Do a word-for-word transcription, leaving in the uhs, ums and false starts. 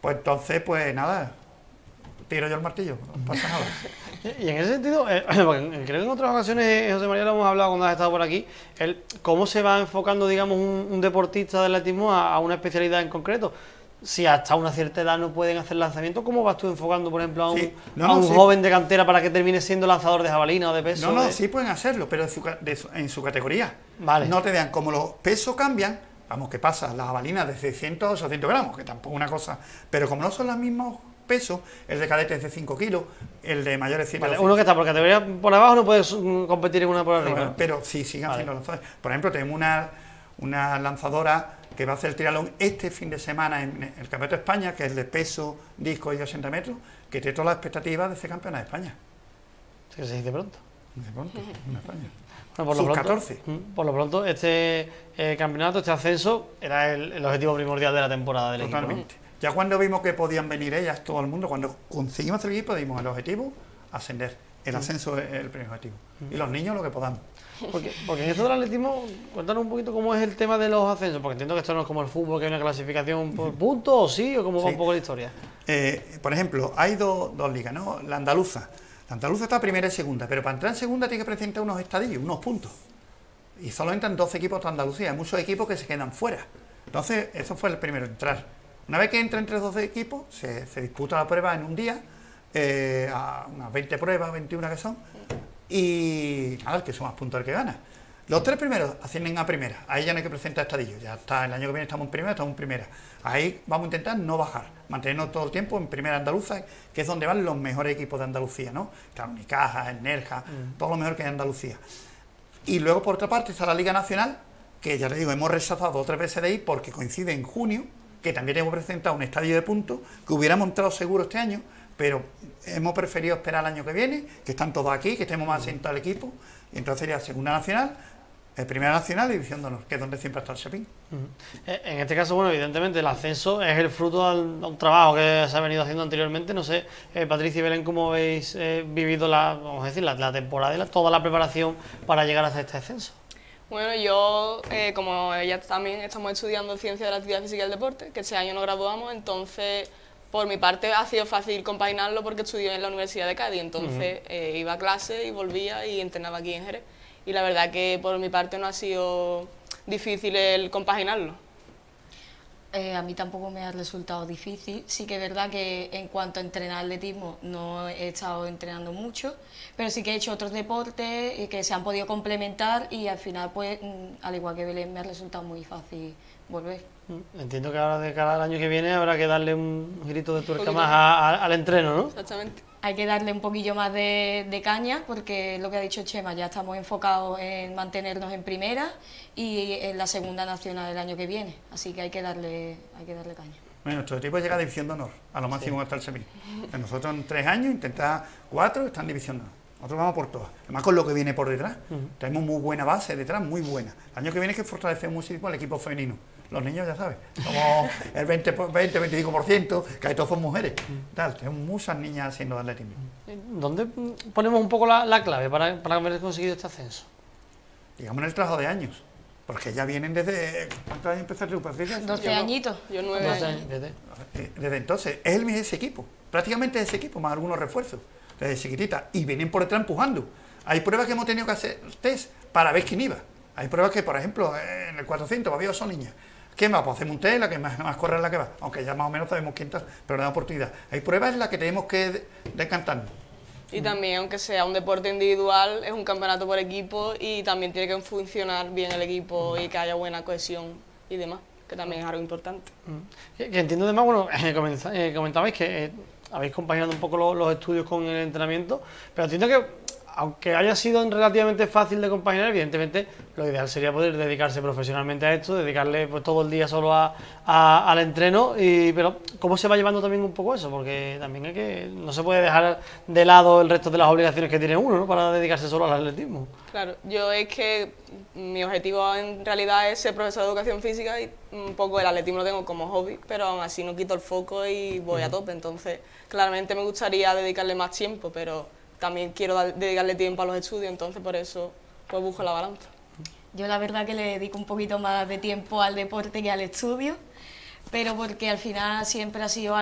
pues entonces, pues nada, tiro yo el martillo, no pasa nada. Y en ese sentido, eh, creo que en otras ocasiones, José María, lo hemos hablado cuando has estado por aquí, el cómo se va enfocando, digamos, un, un deportista del atletismo a, a una especialidad en concreto. Si hasta una cierta edad no pueden hacer lanzamiento, ¿cómo vas tú enfocando, por ejemplo, a un, Sí. no, a no, un sí. joven de cantera para que termine siendo lanzador de jabalina o de peso? No, no, de... sí pueden hacerlo, pero en su, ca- de su- en su categoría. Vale. No te vean, como los pesos cambian, vamos, ¿qué pasa? Las jabalinas de seiscientos a ochocientos gramos, que tampoco es una cosa, pero como no son los mismos pesos, el de cadete es de cinco kilos, el de mayores siete. Vale, uno que está por categoría por abajo no puede mm, competir en una por arriba. Pero, pero sí, siguen Vale. haciendo lanzadores. Por ejemplo, tenemos una, una lanzadora que va a hacer el triatlón este fin de semana en el Campeonato de España, que es de peso, disco y ochenta metros, que tiene todas las expectativas de ser campeona de España. Sí, que se dice pronto. De pronto, en España. Bueno, por, lo Sub pronto, catorce. mm, por lo pronto, este eh, campeonato, este ascenso, era el, el objetivo primordial de la temporada del equipo, ¿no? Totalmente. Ya cuando vimos que podían venir ellas, todo el mundo, cuando conseguimos el equipo, dimos el objetivo, ascender. El ascenso es el primer objetivo. Y los niños lo que podamos. Porque, porque en esto del atletismo, cuéntanos un poquito cómo es el tema de los ascensos, porque entiendo que esto no es como el fútbol, que hay una clasificación por puntos, o sí, o cómo va Sí. un poco la historia. Eh, por ejemplo, hay dos, dos ligas, ¿no? La andaluza. La andaluza está primera y segunda, pero para entrar en segunda tiene que presentar unos estadillos, unos puntos. Y solo entran doce equipos de Andalucía, hay muchos equipos que se quedan fuera. Entonces, eso fue el primero, entrar. Una vez que entra entre doce equipos, se, se disputa la prueba en un día, eh, a unas veinte pruebas, veintiuna que son, y nada, el que suma más puntos el que gana. Los tres primeros ascienden a primera, ahí ya no hay que presentar estadillos, ya está, el año que viene estamos en primera, estamos en primera. Ahí vamos a intentar no bajar, mantenernos todo el tiempo en primera andaluza, que es donde van los mejores equipos de Andalucía, ¿no? Está Unicaja, el Nerja, mm. todo lo mejor que hay en Andalucía. Y luego, por otra parte, está la Liga Nacional, que ya les digo, hemos rechazado dos o tres veces de ir porque coincide en junio, que también hemos presentado un estadio de puntos, que hubiéramos entrado seguro este año, pero hemos preferido esperar el año que viene, que están todos aquí, que estemos más asentados al equipo, y entonces sería Segunda Nacional, eh, Primera Nacional y División de Honor, que es donde siempre está el Chapín. Uh-huh. En este caso, bueno, evidentemente el ascenso es el fruto de un trabajo que se ha venido haciendo anteriormente. No sé, eh, Patricia y Belén, ¿cómo habéis eh, vivido la, vamos a decir, la, la temporada y la, toda la preparación para llegar hasta este ascenso? Bueno, yo, eh, como ella también, estamos estudiando Ciencia de la Actividad Física y el Deporte, que este año nos graduamos, entonces, por mi parte, ha sido fácil compaginarlo porque estudié en la Universidad de Cádiz, entonces uh-huh. eh, iba a clase y volvía y entrenaba aquí en Jerez. Y la verdad que por mi parte no ha sido difícil el compaginarlo. Eh, a mí tampoco me ha resultado difícil. Sí que es verdad que en cuanto a entrenar atletismo no he estado entrenando mucho, pero sí que he hecho otros deportes y que se han podido complementar y al final, pues, al igual que Belén, me ha resultado muy fácil volver. Entiendo que ahora de cara al año que viene habrá que darle un girito de tuerca más a, a, al entreno, ¿no? Exactamente. Hay que darle un poquillo más de, de caña porque lo que ha dicho Chema, ya estamos enfocados en mantenernos en primera y en la segunda nacional el año que viene, así que hay que darle, hay que darle caña. Bueno, nuestro equipo llega a División de Honor, a lo máximo sí. hasta el semi. Nosotros en tres años intentar cuatro, está en División de Honor. Nosotros vamos por todas, además con lo que viene por detrás. Uh-huh. Tenemos muy buena base detrás, muy buena. El año que viene es que fortalecemos muchísimo el equipo femenino. Los niños, ya sabes, somos el veinte, veinte, veinticinco por ciento, que todos son mujeres. Tal, tenemos muchas niñas haciendo atletismo. ¿Dónde ponemos un poco la, la clave para, para haber conseguido este ascenso? Digamos en el trabajo de años, porque ya vienen desde... ¿Cuántos años empezaste tú, Patricia? doce añitos. Yo nueve años. Desde entonces, es el, ese equipo, prácticamente ese equipo, más algunos refuerzos, desde chiquitita, y vienen por detrás empujando. Hay pruebas que hemos tenido que hacer test para ver quién iba. Hay pruebas que, por ejemplo, en el cuatrocientos, había son niñas. ¿Quién va? Pues hacemos un test, la que más, más corre es la que va, aunque ya más o menos sabemos quién está, pero le da oportunidad. Hay pruebas en las que tenemos que decantarnos. Y también, aunque sea un deporte individual, es un campeonato por equipo y también tiene que funcionar bien el equipo y que haya buena cohesión y demás, que también es algo importante. Que, que entiendo además, bueno, eh, comentabais que eh, habéis compaginado un poco lo, los estudios con el entrenamiento, pero entiendo que aunque haya sido relativamente fácil de compaginar, evidentemente lo ideal sería poder dedicarse profesionalmente a esto, dedicarle pues todo el día solo a, a, al entreno, y, pero ¿cómo se va llevando también un poco eso? Porque también hay que, no se puede dejar de lado el resto de las obligaciones que tiene uno, ¿no?, para dedicarse solo al atletismo. Claro, yo es que mi objetivo en realidad es ser profesor de educación física y un poco el atletismo lo tengo como hobby, pero aún así no quito el foco y voy uh-huh. a tope, entonces claramente me gustaría dedicarle más tiempo, pero también quiero dar, dedicarle tiempo a los estudios, entonces por eso pues busco la balanza. Yo la verdad que le dedico un poquito más de tiempo al deporte que al estudio, pero porque al final siempre ha sido